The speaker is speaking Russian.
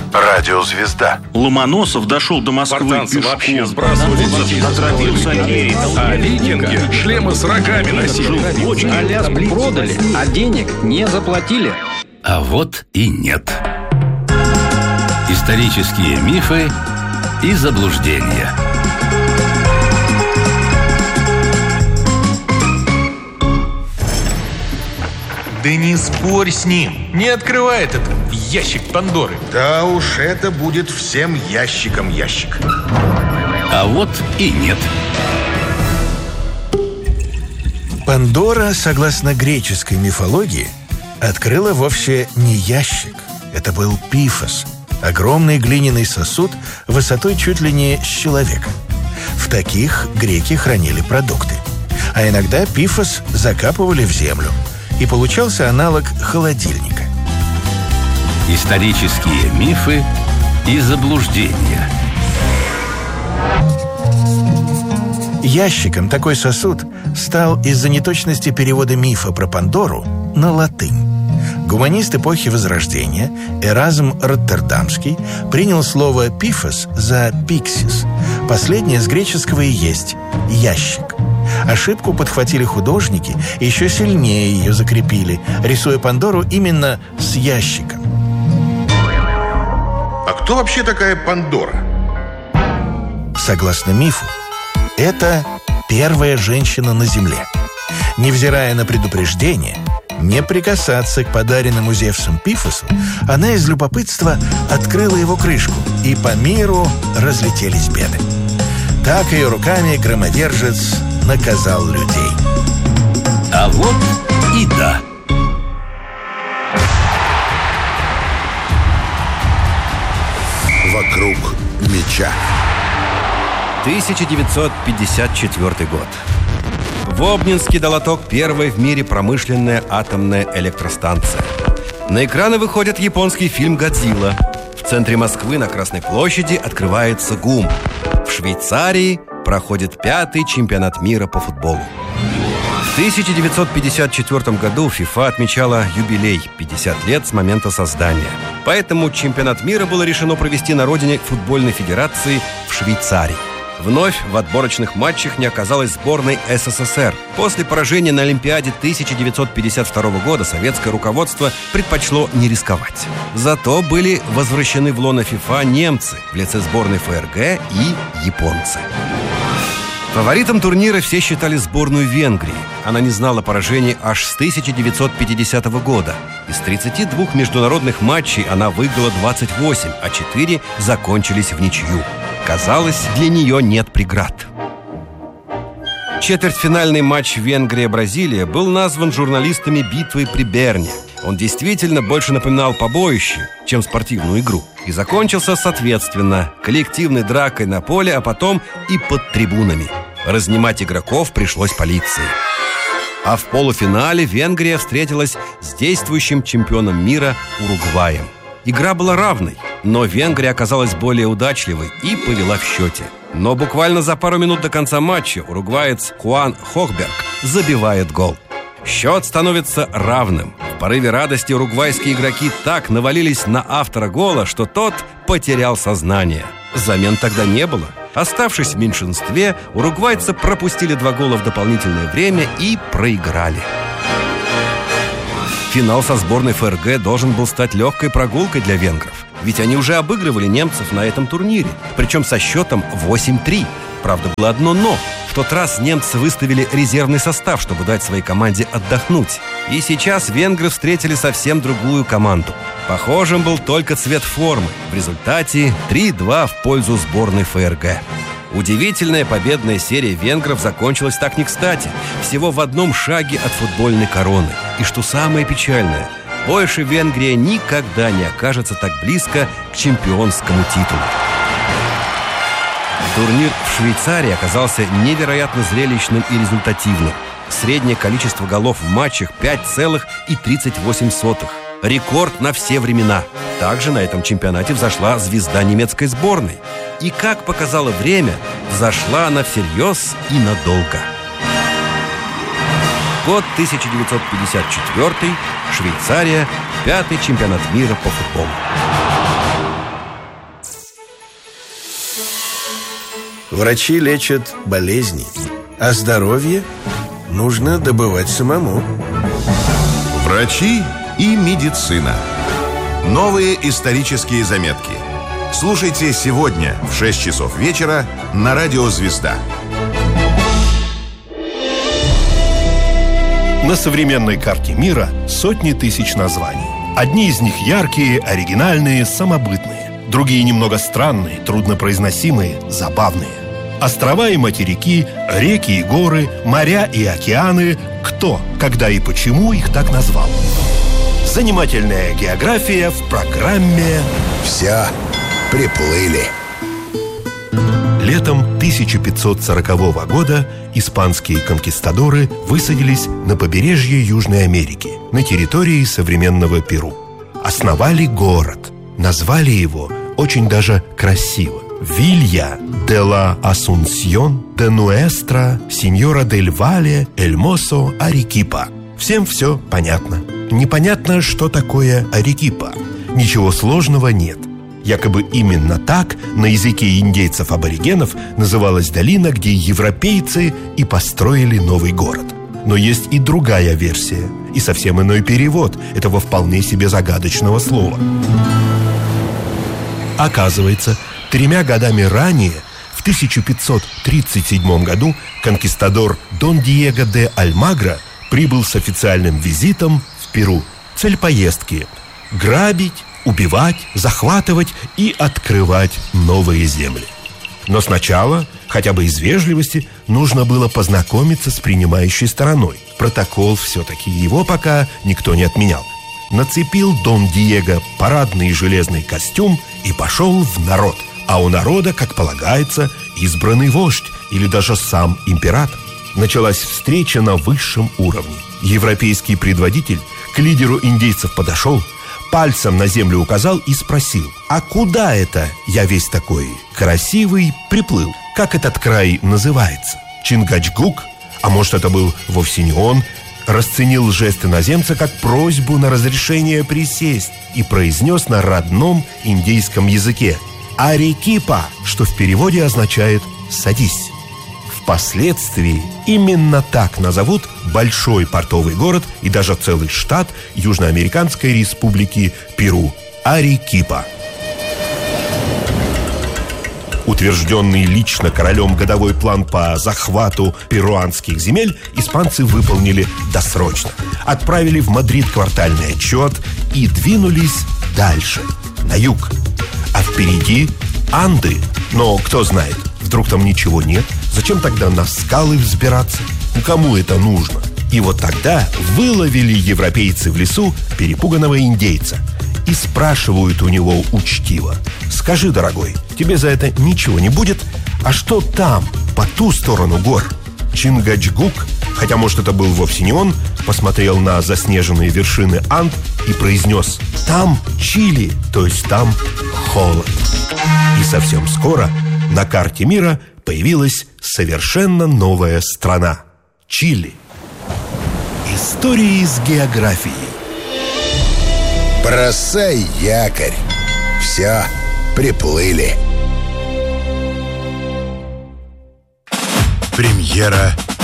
Радиозвезда. Ломоносов дошел до Москвы Спартанцы пешком. вообще сбрасывали детей со школы. А викинги шлемы с рогами носили. Аляску продали, а денег не заплатили. А вот и нет. Исторические мифы и заблуждения. Да не спорь с ним. Не открывай этот ящик Пандоры. Да уж, это будет всем ящиком ящик. А вот и нет. Пандора, согласно греческой мифологии, открыла вовсе не ящик. Это был пифос, огромный глиняный сосуд высотой чуть ли не с человека. В таких греки хранили продукты. А иногда пифос закапывали в землю. И получался аналог холодильника. Исторические мифы и заблуждения. Ящиком такой сосуд стал из-за неточности перевода мифа про Пандору на латынь. Гуманист эпохи Возрождения Эразм Роттердамский принял слово «пифос» за «пиксис». Последнее с греческого и есть «ящик». Ошибку подхватили художники и еще сильнее ее закрепили, рисуя Пандору именно с ящиком. А кто вообще такая Пандора? Согласно мифу, это первая женщина на Земле. Невзирая на предупреждение не прикасаться к подаренному Зевсом пифосу, она из любопытства открыла его крышку, и по миру разлетелись беды. Так ее руками громовержец наказал людей. А вот и да. Вокруг меча. 1954 год. В Обнинске дала ток первая в мире промышленная атомная электростанция. На экраны выходит японский фильм «Годзилла». В центре Москвы на Красной площади открывается ГУМ. В Швейцарии проходит 5-й чемпионат мира по футболу. В 1954 году ФИФА отмечала юбилей – 50 лет с момента создания. Поэтому чемпионат мира было решено провести на родине футбольной федерации в Швейцарии. Вновь в отборочных матчах не оказалось сборной СССР. После поражения на Олимпиаде 1952 года советское руководство предпочло не рисковать. Зато были возвращены в лоно ФИФА немцы в лице сборной ФРГ и японцы. Фаворитом турнира все считали сборную Венгрии. Она не знала поражений аж с 1950 года. Из 32 международных матчей она выиграла 28, а 4 закончились в ничью. Казалось, для нее нет преград. Четвертьфинальный матч Венгрия-Бразилия был назван журналистами битвой при Берне. Он действительно больше напоминал побоище, чем спортивную игру. И закончился соответственно коллективной дракой на поле, а потом и под трибунами. Разнимать игроков пришлось полиции. А в полуфинале Венгрия встретилась с действующим чемпионом мира Уругваем. Игра была равной, но Венгрия оказалась более удачливой и повела в счете. Но буквально за пару минут до конца матча уругваец Хуан Хохберг забивает гол. Счет становится равным. В порыве радости уругвайские игроки так навалились на автора гола, что тот потерял сознание. Замен тогда не было. Оставшись в меньшинстве, уругвайцы пропустили 2 гола в дополнительное время и проиграли. Финал со сборной ФРГ должен был стать легкой прогулкой для венгров. Ведь они уже обыгрывали немцев на этом турнире, причем со счетом 8-3. Правда, было одно «но». В тот раз немцы выставили резервный состав, чтобы дать своей команде отдохнуть. И сейчас венгры встретили совсем другую команду. Похожим был только цвет формы. В результате 3-2 в пользу сборной ФРГ. Удивительная победная серия венгров закончилась так не кстати. Всего в одном шаге от футбольной короны. И что самое печальное, больше Венгрия никогда не окажется так близко к чемпионскому титулу. Турнир в Швейцарии оказался невероятно зрелищным и результативным. Среднее количество голов в матчах 5,38. Рекорд на все времена. Также на этом чемпионате взошла звезда немецкой сборной. И, как показало время, взошла она всерьез и надолго. Год 1954, Швейцария, 5-й чемпионат мира по футболу. Врачи лечат болезни, а здоровье нужно добывать самому. Врачи и медицина. Новые исторические заметки. Слушайте сегодня в 6 часов вечера на радио «Звезда». На современной карте мира сотни тысяч названий. Одни из них яркие, оригинальные, самобытные. Другие немного странные, труднопроизносимые, забавные. Острова и материки, реки и горы, моря и океаны. Кто, когда и почему их так назвал? Занимательная география в программе «Все, приплыли». Летом 1540 года испанские конкистадоры высадились на побережье Южной Америки, на территории современного Перу. Основали город. Назвали его очень даже красиво. Вилья де ла Асунсьон де Нуэстра Синьора дель Вале Эльмосо Арекипа. Всем все понятно. Непонятно, что такое Арекипа. Ничего сложного нет. Якобы именно так на языке индейцев-аборигенов называлась долина, где европейцы и построили новый город. Но есть и другая версия, и совсем иной перевод этого вполне себе загадочного слова. Оказывается, 3 годами ранее, в 1537 году, конкистадор Дон Диего де Альмагро прибыл с официальным визитом в Перу. Цель поездки – грабить, убивать, захватывать и открывать новые земли. Но сначала, хотя бы из вежливости, нужно было познакомиться с принимающей стороной. Протокол все-таки его пока никто не отменял. Нацепил Дон Диего парадный железный костюм и пошел в народ. А у народа, как полагается, избранный вождь или даже сам император. Началась встреча на высшем уровне. Европейский предводитель к лидеру индейцев подошел, пальцем на землю указал и спросил: «А куда это я весь такой красивый приплыл? Как этот край называется?» Чингачгук, а может это был вовсе не он, расценил жест иноземца как просьбу на разрешение присесть и произнес на родном индейском языке «Арекипа», что в переводе означает «садись». Впоследствии именно так назовут большой портовый город и даже целый штат Южноамериканской республики Перу – Арекипа. Утвержденный лично королем годовой план по захвату перуанских земель испанцы выполнили досрочно. Отправили в Мадрид квартальный отчет и двинулись дальше, на юг. А впереди Анды. Но кто знает, вдруг там ничего нет? Зачем тогда на скалы взбираться? Кому это нужно? И вот тогда выловили европейцы в лесу перепуганного индейца и спрашивают у него учтиво: «Скажи, дорогой, тебе за это ничего не будет? А что там, по ту сторону гор?» Чингачгук, хотя, может, это был вовсе не он, посмотрел на заснеженные вершины Анд и произнес: «Там Чили, то есть там холод». И совсем скоро на карте мира появилась совершенно новая страна – Чили. Истории с географией. Бросай якорь. Все, приплыли. Премьера